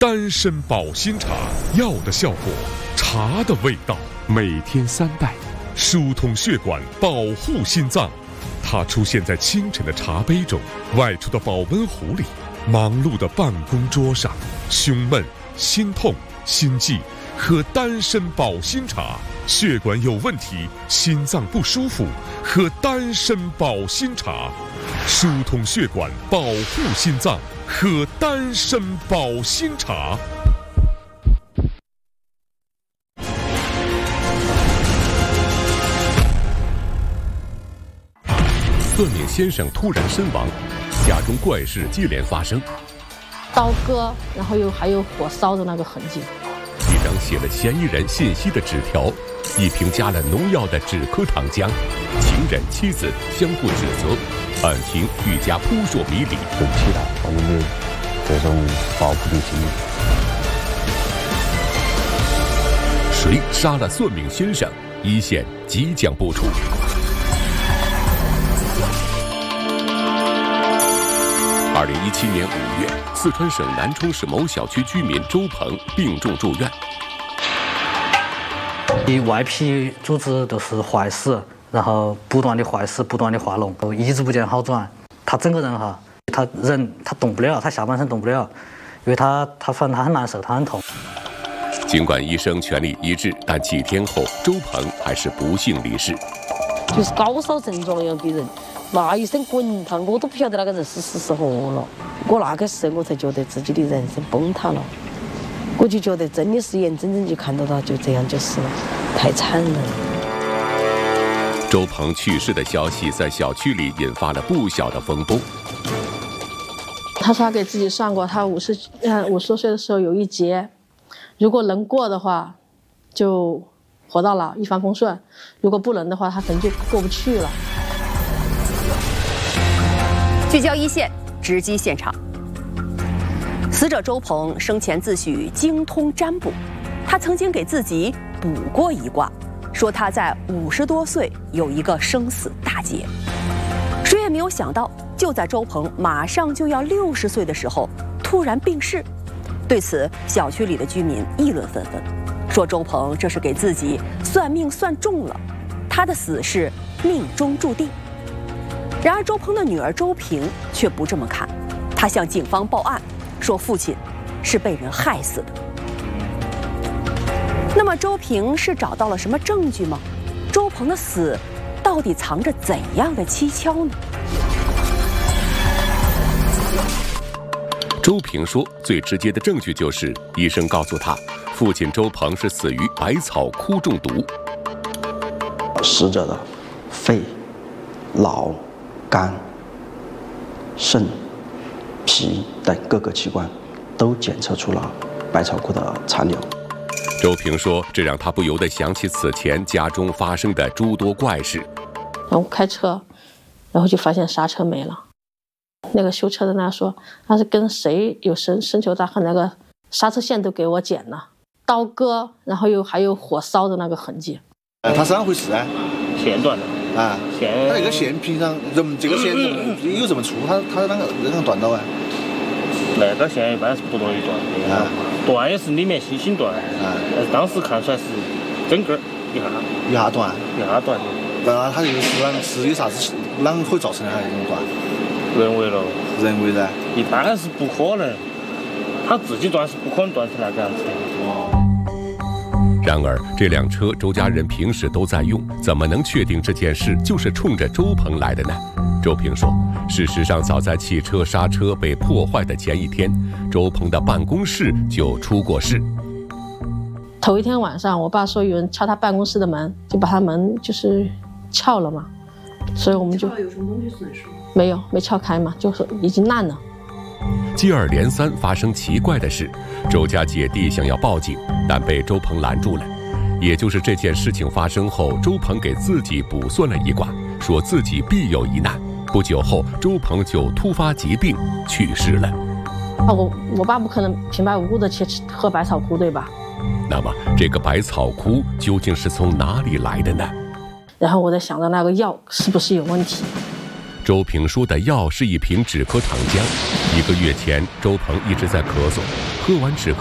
丹参保心茶，药的效果，茶的味道，每天3袋，疏通血管，保护心脏。它出现在清晨的茶杯中，外出的保温壶里，忙碌的办公桌上。胸闷、心痛、心悸，喝丹参保心茶。血管有问题，心脏不舒服，喝丹参保心茶，疏通血管，保护心脏，喝丹参保心茶。 算命先生突然身亡，家中怪事接连发生。 刀割，然后还有火烧的那个痕迹。 一张写了嫌疑人信息的纸条，一瓶加了农药的止咳糖浆，情人妻子相互指责，案情愈加扑朔迷离。 对不起了，我们的这种报复的心理。 谁杀了算命先生？一线即将播出。2017年5月，四川省南充市某小区居民周鹏病重住院。 外皮组织都是坏死，然后不断的坏死，不断的化脓，一直不见好转。他整个人他动不了，他下半身动不了，因为他反正他很难受，他很痛。 尽管医生全力医治，但几天后，周鹏还是不幸离世。 就是高烧症状一样的人。那一声滚烫，我都不晓得那个人是死是活了。我那个时候我才觉得自己的人生崩塌了，我就觉得真的是眼睁睁就看到他就这样就死了，太惨了。 周鹏去世的消息在小区里引发了不小的风波。 他说他给自己算过，他50多岁的时候有一劫，如果能过的话，就活到老，一帆风顺；如果不能的话，他可能就过不去了。 聚焦一线，直击现场。死者周鹏生前自诩精通占卜，他曾经给自己卜过一卦，说他在50多岁有一个生死大劫。谁也没有想到，就在周鹏马上就要60岁的时候，突然病逝。对此，小区里的居民议论纷纷，说周鹏这是给自己算命算中了，他的死是命中注定。然而，周鹏的女儿周平却不这么看，她向警方报案，说父亲是被人害死的。那么，周平是找到了什么证据吗？周鹏的死到底藏着怎样的蹊跷呢？ 周平说，最直接的证据就是医生告诉他，父亲周鹏是死于百草枯中毒。 死者的肺、脑、肝、肾、脾等各个器官都检测出了百草枯的残留。 周平说，这让他不由得想起此前家中发生的诸多怪事。 然后开车，然后就发现刹车没了。那个修车的那说，他是跟谁有深仇大恨，那个刹车线都给我剪了，刀割，然后还有火烧的那个痕迹。 它是啷回事啊？ 线断了啊， 线。 它那个线平常人这个线有这么粗，它啷个断到啊？ 那根线一般是不容易断的啊，断也是里面星星断啊。但是当时看出来是整根一下断的。 那它这个是有啥子啷会造成的？还是这种断？ 人为了， 人为的， 一般是不可能，他自己断是不可能断成那个样子的。 然而，这辆车周家人平时都在用，怎么能确定这件事就是冲着周鹏来的呢？周平说，事实上，早在汽车刹车被破坏的前一天，周鹏的办公室就出过事。 头一天晚上，我爸说有人敲他办公室的门，就把他门就是撬了嘛，所以我们就有什么东西损失吗？ 没撬开嘛，就是已经烂了。 接二连三发生奇怪的事，周家姐弟想要报警，但被周鹏拦住了。也就是这件事情发生后，周鹏给自己卜算了一卦，说自己必有一难。不久后，周鹏就突发疾病去世了。 我爸不可能平白无故的去喝百草枯，对吧？ 那么，这个百草枯究竟是从哪里来的呢？ 然后我在想着那个药是不是有问题。 周平说的药是一瓶止咳糖浆。1个月前，周鹏一直在咳嗽， 喝完止咳